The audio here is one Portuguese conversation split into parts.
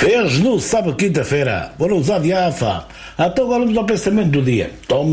Fez no sábado, quinta-feira. Bora usar de AFA. Até agora vamos ao pensamento do dia.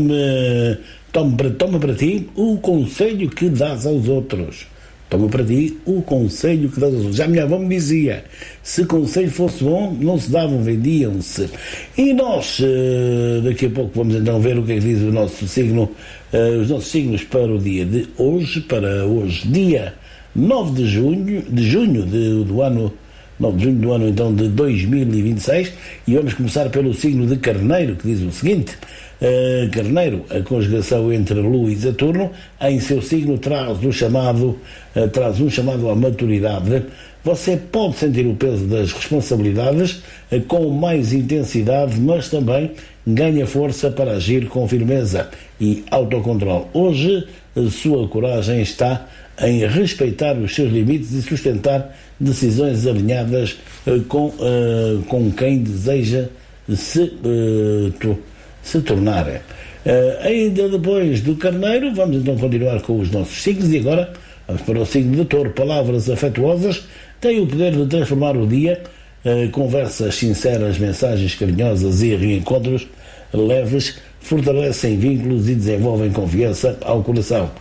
Toma para ti o conselho que dás aos outros. Toma para ti o conselho que dás aos outros. Já a minha avó me dizia, se conselho fosse bom, não se davam, vendiam-se. E nós, daqui a pouco, vamos então ver o que é que diz o nosso signo, os nossos signos para o dia de hoje, dia 9 de junho do ano 9 de junho do ano então de 2026, e vamos começar pelo signo de Carneiro, que diz o seguinte: Carneiro, a conjugação entre Lua e Saturno em seu signo traz um chamado à maturidade. Você pode sentir o peso das responsabilidades com mais intensidade, mas também ganha força para agir com firmeza e autocontrole. Hoje, a sua coragem está em respeitar os seus limites e sustentar decisões alinhadas com quem deseja se tornar. Ainda depois do Carneiro, vamos então continuar com os nossos signos, e agora vamos para o signo de Touro. Palavras afetuosas têm o poder de transformar o dia. Conversas sinceras, mensagens carinhosas e reencontros leves fortalecem vínculos e desenvolvem confiança ao coração.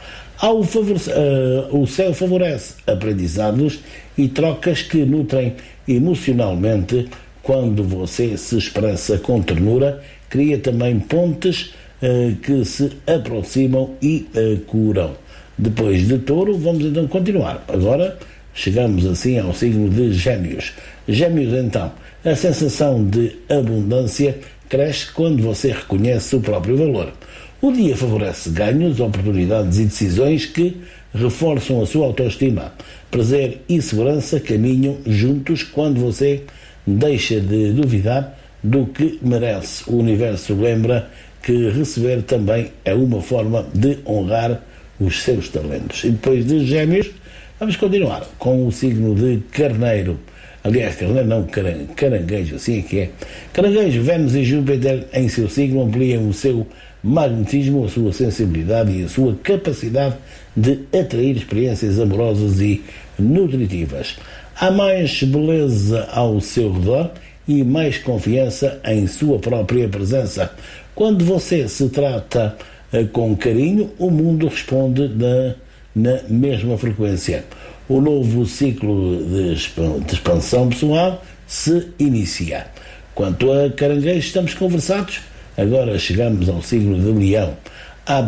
O céu favorece aprendizados e trocas que nutrem emocionalmente. Quando você se expressa com ternura, cria também pontes que se aproximam e curam. Depois de Touro, vamos então continuar. Agora chegamos assim ao signo de Gêmeos. Gêmeos, então, a sensação de abundância cresce quando você reconhece o próprio valor. O dia favorece ganhos, oportunidades e decisões que reforçam a sua autoestima. Prazer e segurança caminham juntos quando você deixa de duvidar do que merece. O universo lembra que receber também é uma forma de honrar os seus talentos. E depois de Gêmeos, vamos continuar com o signo de Carneiro. Aliás, Carneiro não, Caranguejo, assim é que é. Caranguejo, Vênus e Júpiter em seu signo ampliam o seu magnetismo, a sua sensibilidade e a sua capacidade de atrair experiências amorosas e nutritivas. Há mais beleza ao seu redor e mais confiança em sua própria presença. Quando você se trata com carinho, o mundo responde na mesma frequência. O novo ciclo de expansão pessoal se inicia. Quanto a Caranguejo, estamos conversados. Agora chegamos ao signo de Leão. Há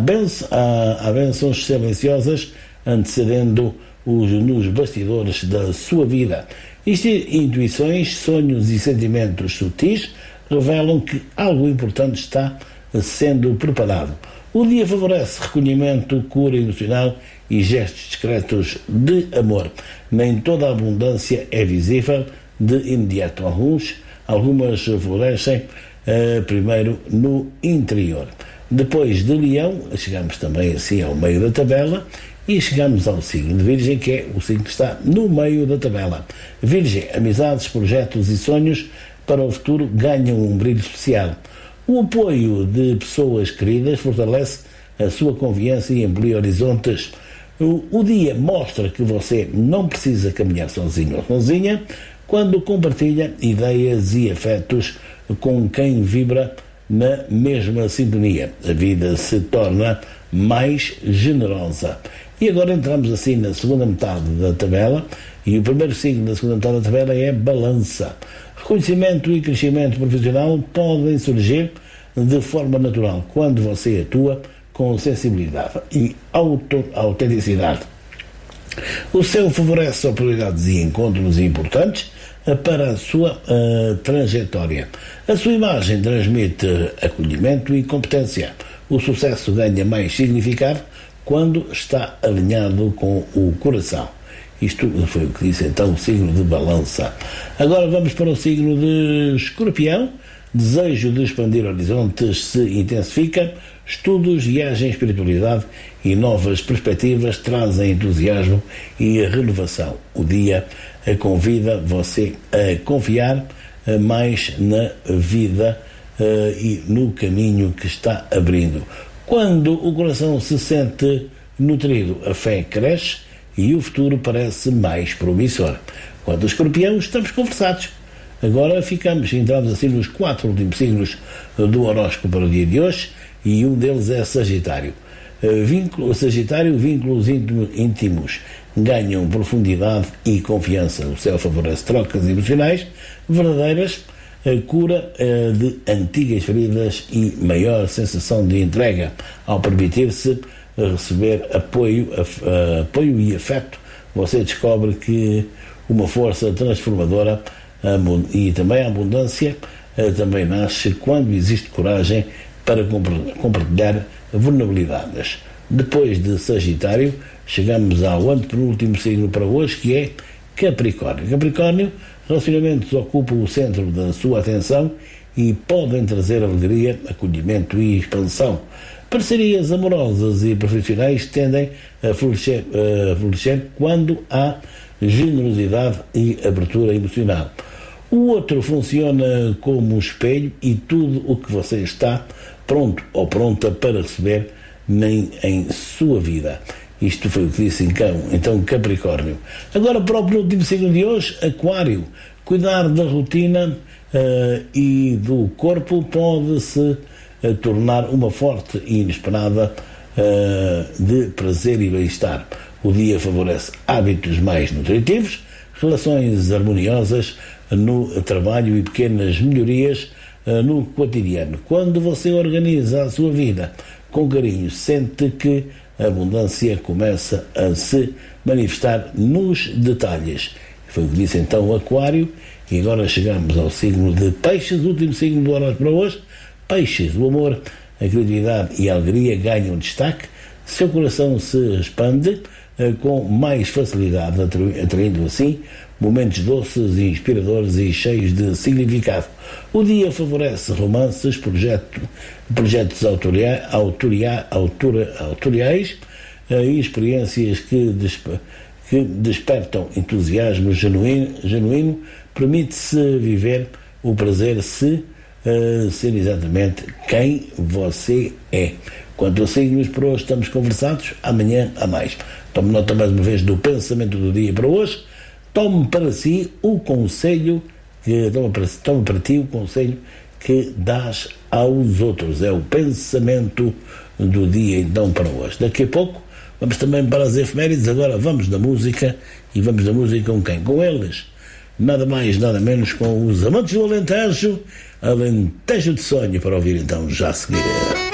bênçãos silenciosas antecedendo nos bastidores da sua vida. Intuições, sonhos e sentimentos sutis revelam que algo importante está sendo preparado. O dia favorece recolhimento, cura emocional e gestos discretos de amor. Nem toda a abundância é visível de imediato. Algumas florescem primeiro no interior. Depois de Leão, chegamos também assim ao meio da tabela e chegamos ao signo de Virgem, que é o signo que está no meio da tabela. Virgem, amizades, projetos e sonhos para o futuro ganham um brilho especial. O apoio de pessoas queridas fortalece a sua confiança e amplia horizontes. O dia mostra que você não precisa caminhar sozinho ou sozinha quando compartilha ideias e afetos com quem vibra na mesma sintonia. A vida se torna mais generosa. E agora entramos assim na segunda metade da tabela, e o primeiro signo da segunda metade da tabela é Balança. Reconhecimento e crescimento profissional podem surgir de forma natural quando você atua com sensibilidade e autenticidade. O céu favorece oportunidades e encontros importantes para a sua trajetória. A sua imagem transmite acolhimento e competência. O sucesso ganha mais significado quando está alinhado com o coração. Isto foi o que disse então o signo de Balança. Agora vamos para o signo de Escorpião. Desejo de expandir horizontes se intensifica. Estudos, viagem, espiritualidade e novas perspectivas trazem entusiasmo e renovação. O dia convida você a confiar mais na vida e no caminho que está abrindo. Quando o coração se sente nutrido, a fé cresce e o futuro parece mais promissor. Quanto ao Escorpião, estamos conversados. Agora entramos assim nos 4 últimos signos do horóscopo para o dia de hoje, e um deles é Sagitário. Sagitário, vínculos íntimos ganham profundidade e confiança. O céu favorece trocas emocionais verdadeiras, cura de antigas feridas e maior sensação de entrega. Ao permitir-se receber apoio e afeto, você descobre que uma força transformadora e também a abundância também nasce quando existe coragem para compartilhar vulnerabilidades. Depois de Sagitário, chegamos ao antepenúltimo signo para hoje, que é Capricórnio. Capricórnio, relacionamentos ocupam o centro da sua atenção e podem trazer alegria, acolhimento e expansão. Parcerias amorosas e profissionais tendem a florescer quando há generosidade e abertura emocional. O outro funciona como espelho e tudo o que você está pronto ou pronta para receber em sua vida. Isto foi o que disse então Capricórnio. Agora para o penúltimo signo de hoje, Aquário. Cuidar da rotina e do corpo pode-se tornar uma forte e inesperada de prazer e bem-estar. O dia favorece hábitos mais nutritivos, relações harmoniosas no trabalho e pequenas melhorias no cotidiano. Quando você organiza a sua vida com carinho, sente que a abundância começa a se manifestar nos detalhes. Foi o que disse então o Aquário. E agora chegamos ao signo de Peixes, o último signo do horóscopo para hoje. Peixes, o amor, a criatividade e a alegria ganham destaque. Seu coração se expande com mais facilidade, atraindo assim momentos doces, inspiradores e cheios de significado. O dia favorece romances, projetos autoriais e experiências que despertam entusiasmo genuíno. Permite-se viver o prazer ser exatamente quem você é. Quanto a signos, para hoje estamos conversados, amanhã a mais. Tome nota mais uma vez do pensamento do dia para hoje. Tome para si o conselho tome para ti o conselho que dás aos outros. É o pensamento do dia então para hoje. Daqui a pouco vamos também para as efemérides. Agora vamos da música, e vamos da música com quem? Com eles, nada mais, nada menos, com os amantes do Alentejo, Alentejo de Sonho, para ouvir então já a seguir.